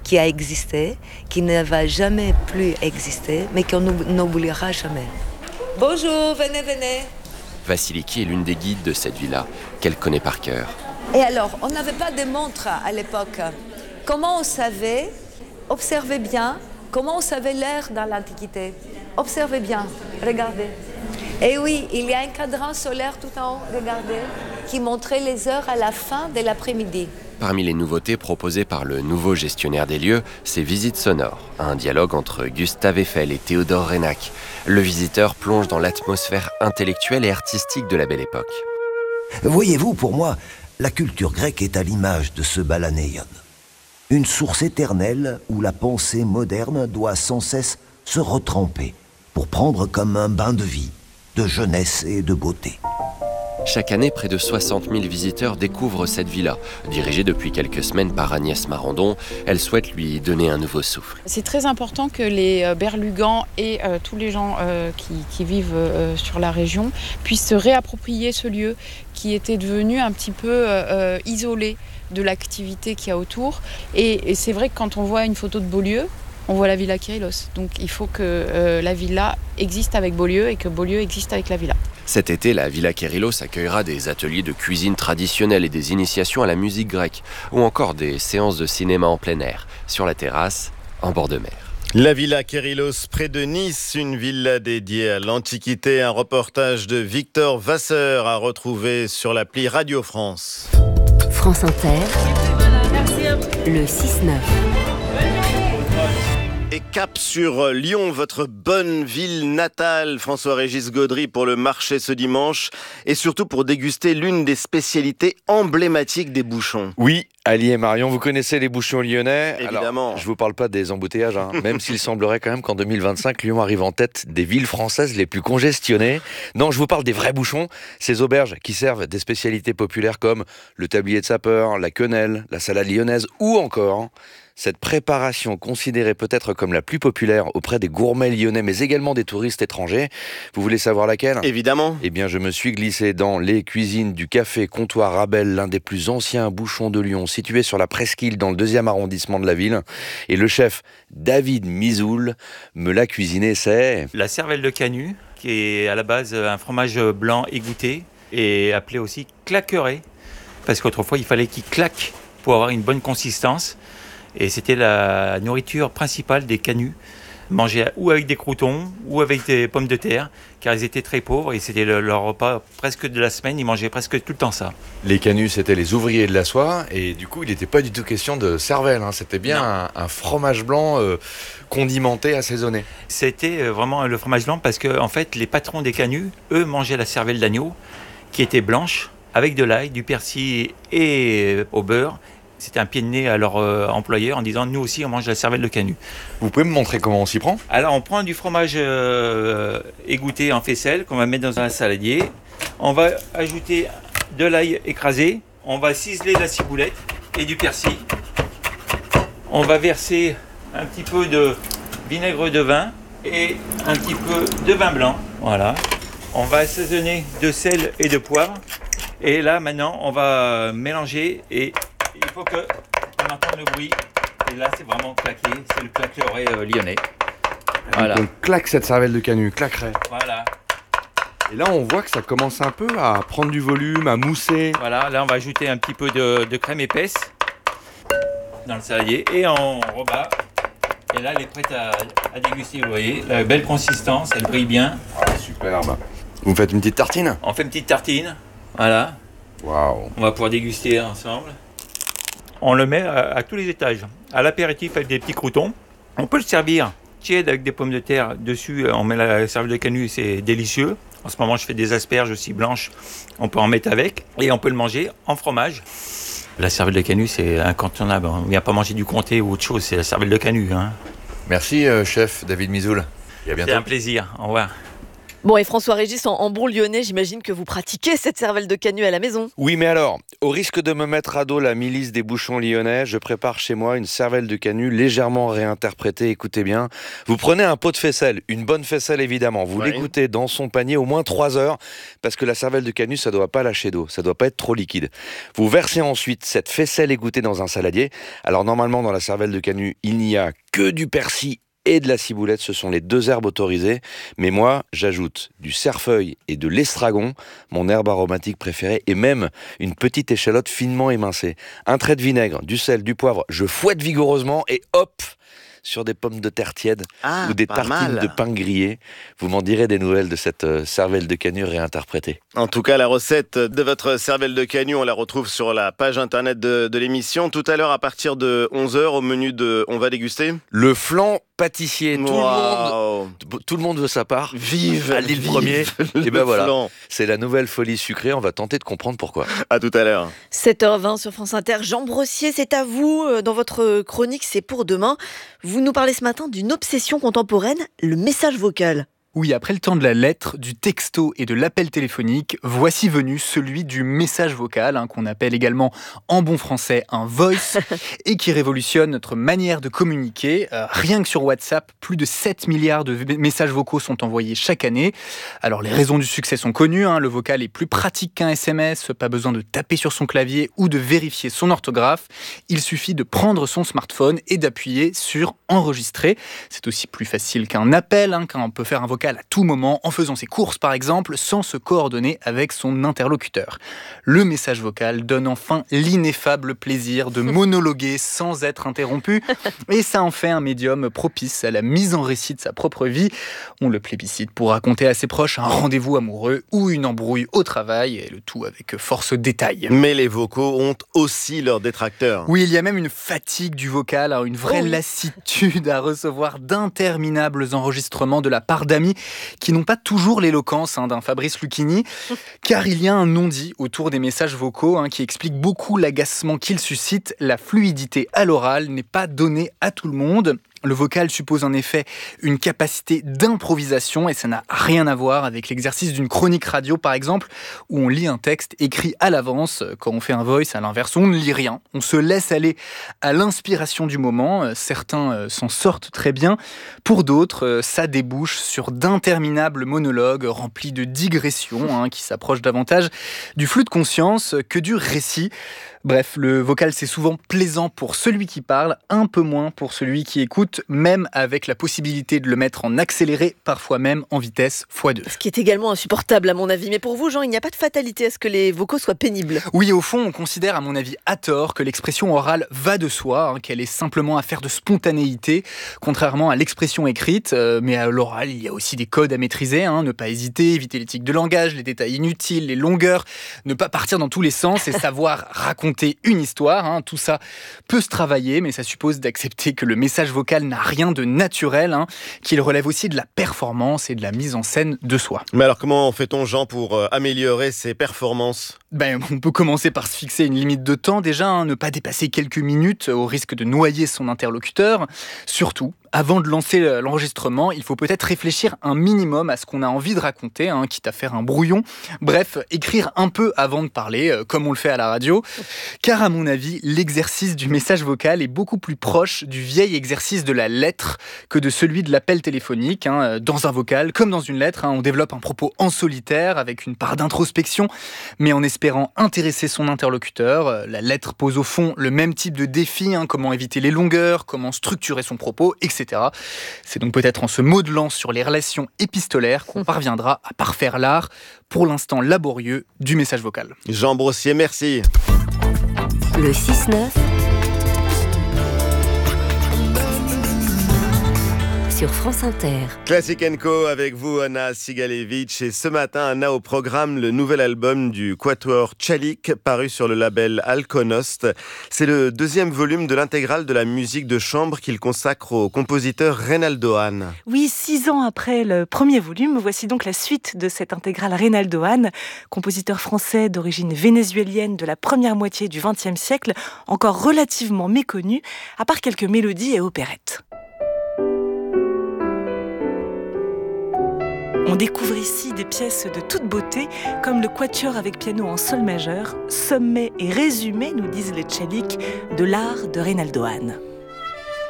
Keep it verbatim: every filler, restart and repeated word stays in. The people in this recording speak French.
qui a existé, qui ne va jamais plus exister, mais qu'on n'oubliera jamais. Bonjour, venez, venez. Vasiliki est l'une des guides de cette villa, qu'elle connaît par cœur. Et alors, on n'avait pas de montre à l'époque. Comment on savait? Observez bien. Comment on savait l'heure dans l'Antiquité? Observez bien, regardez. Et oui, il y a un cadran solaire tout en haut, regardez, qui montrait les heures à la fin de l'après-midi. Parmi les nouveautés proposées par le nouveau gestionnaire des lieux, c'est Visite sonore, un dialogue entre Gustave Eiffel et Théodore Reynac. Le visiteur plonge dans l'atmosphère intellectuelle et artistique de la Belle Époque. Voyez-vous, pour moi, la culture grecque est à l'image de ce balanéion. Une source éternelle où la pensée moderne doit sans cesse se retremper pour prendre comme un bain de vie, de jeunesse et de beauté. Chaque année, près de soixante mille visiteurs découvrent cette villa. Dirigée depuis quelques semaines par Agnès Marandon, elle souhaite lui donner un nouveau souffle. C'est très important que les Berlugans et euh, tous les gens euh, qui, qui vivent euh, sur la région puissent se réapproprier ce lieu qui était devenu un petit peu euh, isolé de l'activité qu'il y a autour. Et, et c'est vrai que quand on voit une photo de Beaulieu, on voit la Villa Kérilos. Donc il faut que euh, la villa existe avec Beaulieu et que Beaulieu existe avec la villa. Cet été, la Villa Kérilos accueillera des ateliers de cuisine traditionnelle et des initiations à la musique grecque, ou encore des séances de cinéma en plein air, sur la terrasse, en bord de mer. La Villa Kérilos, près de Nice, une villa dédiée à l'Antiquité. Un reportage de Victor Vasseur à retrouver sur l'appli Radio France. France Inter, le six neuf. Et cap sur Lyon, votre bonne ville natale, François-Régis Gaudry, pour le marché ce dimanche, et surtout pour déguster l'une des spécialités emblématiques des bouchons. Oui, Ali et Marion, vous connaissez les bouchons lyonnais. Évidemment. Alors, je vous parle pas des embouteillages, hein, même s'il semblerait quand même qu'en deux mille vingt-cinq, Lyon arrive en tête des villes françaises les plus congestionnées. Non, je vous parle des vrais bouchons, ces auberges qui servent des spécialités populaires comme le tablier de sapeur, la quenelle, la salade lyonnaise ou encore cette préparation considérée peut-être comme la plus populaire auprès des gourmets lyonnais, mais également des touristes étrangers. Vous voulez savoir laquelle ? Évidemment. Eh bien, je me suis glissé dans les cuisines du Café Comptoir Rabel, l'un des plus anciens bouchons de Lyon, situé sur la Presqu'île dans le deuxième arrondissement de la ville. Et le chef David Mizoul me l'a cuisiné, c'est... La cervelle de canut, qui est à la base un fromage blanc égoutté et appelé aussi claqueret, parce qu'autrefois, il fallait qu'il claque pour avoir une bonne consistance. Et c'était la nourriture principale des canuts, mangés ou avec des croûtons ou avec des pommes de terre, car ils étaient très pauvres et c'était le, leur repas presque de la semaine, ils mangeaient presque tout le temps ça. Les canuts, c'était les ouvriers de la soie, et du coup, il n'était pas du tout question de cervelle, hein. C'était bien un, un fromage blanc euh, condimenté, assaisonné. C'était vraiment le fromage blanc parce que en fait, les patrons des canuts, eux, mangeaient la cervelle d'agneau, qui était blanche, avec de l'ail, du persil et au beurre. C'était un pied de nez à leur euh, employeur en disant « Nous aussi, on mange la cervelle de canut ». Vous pouvez me montrer comment on s'y prend ? Alors, on prend du fromage euh, égoutté en faisselle qu'on va mettre dans un saladier. On va ajouter de l'ail écrasé. On va ciseler la ciboulette et du persil. On va verser un petit peu de vinaigre de vin et un petit peu de vin blanc. Voilà. On va assaisonner de sel et de poivre. Et là, maintenant, on va mélanger et... il faut qu'on entende le bruit. Et là, c'est vraiment claqué. C'est le claqueret euh, lyonnais. Voilà. On claque cette cervelle de canut, claquerait. Voilà. Et là, on voit que ça commence un peu à prendre du volume, à mousser. Voilà. Là, on va ajouter un petit peu de, de crème épaisse dans le saladier. Et on rebat. Et là, elle est prête à, à déguster. Vous voyez, la belle consistance. Elle brille bien. Ah, superbe. Vous me faites une petite tartine ? On fait une petite tartine. Voilà. Waouh. On va pouvoir déguster ensemble. On le met à, à tous les étages. À l'apéritif avec des petits croûtons. On peut le servir tiède avec des pommes de terre dessus. On met la cervelle de canut, c'est délicieux. En ce moment, je fais des asperges aussi blanches. On peut en mettre avec. Et on peut le manger en fromage. La cervelle de canut, c'est incontournable. On ne vient pas manger du comté ou autre chose. C'est la cervelle de canut. Hein. Merci, euh, chef David Mizoul. Et à bientôt. C'est un plaisir. Au revoir. Bon, et François-Régis, en, en bon lyonnais, j'imagine que vous pratiquez cette cervelle de canut à la maison. Oui, mais alors, au risque de me mettre à dos la milice des bouchons lyonnais, je prépare chez moi une cervelle de canut légèrement réinterprétée. Écoutez bien, vous prenez un pot de faisselle, une bonne faisselle évidemment, vous Oui. l'égoutez dans son panier au moins trois heures, parce que la cervelle de canut, ça doit pas lâcher d'eau, ça doit pas être trop liquide. Vous versez ensuite cette faisselle égouttée dans un saladier. Alors normalement, dans la cervelle de canut, il n'y a que du persil et de la ciboulette, ce sont les deux herbes autorisées. Mais moi, j'ajoute du cerfeuil et de l'estragon, mon herbe aromatique préférée, et même une petite échalote finement émincée. Un trait de vinaigre, du sel, du poivre, je fouette vigoureusement et hop, sur des pommes de terre tièdes Ah, ou des pas tartines mal. de pain grillé. Vous m'en direz des nouvelles de cette euh, cervelle de canut réinterprétée. En tout cas, la recette de votre cervelle de canut, on la retrouve sur la page internet de, de l'émission. Tout à l'heure, à partir de onze heures, au menu de On va déguster. Le flan pâtissier, tout, le monde, Waouh. tout le monde veut sa part. Vive À l'île vive Premier. le Et ben voilà, flan. c'est la nouvelle folie sucrée. On va tenter de comprendre pourquoi. À tout à l'heure. sept heures vingt sur France Inter. Jean Brossier, c'est à vous. Euh, Dans votre chronique, c'est pour demain. Vous nous parlez ce matin d'une obsession contemporaine, le message vocal. Oui, après le temps de la lettre, du texto et de l'appel téléphonique, voici venu celui du message vocal, hein, qu'on appelle également en bon français un voice, et qui révolutionne notre manière de communiquer. Euh, rien que sur WhatsApp, plus de sept milliards de v- messages vocaux sont envoyés chaque année. Alors les raisons du succès sont connues, hein, le vocal est plus pratique qu'un S M S, pas besoin de taper sur son clavier ou de vérifier son orthographe. Il suffit de prendre son smartphone et d'appuyer sur enregistrer. C'est aussi plus facile qu'un appel, hein, quand on peut faire un vocal à tout moment, en faisant ses courses par exemple, sans se coordonner avec son interlocuteur. Le message vocal donne enfin l'ineffable plaisir de monologuer sans être interrompu, et ça en fait un médium propice à la mise en récit de sa propre vie. On le plébiscite pour raconter à ses proches un rendez-vous amoureux ou une embrouille au travail, et le tout avec force détail. Mais les vocaux ont aussi leurs détracteurs. Oui, il y a même une fatigue du vocal, hein, une vraie Oh oui. lassitude à recevoir d'interminables enregistrements de la part d'amis qui n'ont pas toujours l'éloquence hein, d'un Fabrice Lucchini, car il y a un non-dit autour des messages vocaux hein, qui explique beaucoup l'agacement qu'ils suscitent. La fluidité à l'oral n'est pas donnée à tout le monde. Le vocal suppose en effet une capacité d'improvisation et ça n'a rien à voir avec l'exercice d'une chronique radio par exemple où on lit un texte écrit à l'avance. Quand on fait un voice, à l'inverse, on ne lit rien. On se laisse aller à l'inspiration du moment. Certains s'en sortent très bien. Pour d'autres, ça débouche sur d'interminables monologues remplis de digressions hein, qui s'approchent davantage du flux de conscience que du récit. Bref, le vocal c'est souvent plaisant pour celui qui parle, un peu moins pour celui qui écoute, même avec la possibilité de le mettre en accéléré, parfois même en vitesse fois deux. Ce qui est également insupportable à mon avis. Mais pour vous, Jean, il n'y a pas de fatalité à ce que les vocaux soient pénibles. Oui, au fond, on considère à mon avis à tort que l'expression orale va de soi, hein, qu'elle est simplement affaire de spontanéité, contrairement à l'expression écrite. Euh, mais à l'oral, il y a aussi des codes à maîtriser, hein, ne pas hésiter, éviter les tics de langage, les détails inutiles, les longueurs, ne pas partir dans tous les sens et savoir raconter une histoire. Hein. Tout ça peut se travailler, mais ça suppose d'accepter que le message vocal n'a rien de naturel, hein, qu'il relève aussi de la performance et de la mise en scène de soi. Mais alors comment fait-on, Jean, pour euh, améliorer ses performances ? Ben, on peut commencer par se fixer une limite de temps déjà, hein, ne pas dépasser quelques minutes au risque de noyer son interlocuteur. Surtout, avant de lancer l'enregistrement, il faut peut-être réfléchir un minimum à ce qu'on a envie de raconter, hein, quitte à faire un brouillon. Bref, écrire un peu avant de parler, euh, comme on le fait à la radio. Car à mon avis, l'exercice du message vocal est beaucoup plus proche du vieil exercice de la lettre que de celui de l'appel téléphonique. Hein. Dans un vocal, comme dans une lettre, hein, on développe un propos en solitaire, avec une part d'introspection, mais en espérant intéresser son interlocuteur. La lettre pose au fond le même type de défi, hein, comment éviter les longueurs, comment structurer son propos, et cetera. C'est donc peut-être en se modelant sur les relations épistolaires qu'on parviendra à parfaire l'art, pour l'instant laborieux, du message vocal. Jean Brossier, merci. Le six neuf sur France Inter. Classic and Co avec vous, Anna Sigalevitch. Et ce matin, Anna, au programme, le nouvel album du Quatuor Čalik, paru sur le label Alkonost. C'est le deuxième volume de l'intégrale de la musique de chambre qu'il consacre au compositeur Reynaldo Hahn. Oui, six ans après le premier volume, voici donc la suite de cette intégrale Reynaldo Hahn, compositeur français d'origine vénézuélienne de la première moitié du vingtième siècle, encore relativement méconnu, à part quelques mélodies et opérettes. On découvre ici des pièces de toute beauté, comme le quatuor avec piano en sol majeur, sommet et résumé, nous disent les Tchaliks, de l'art de Reynaldo Hahn.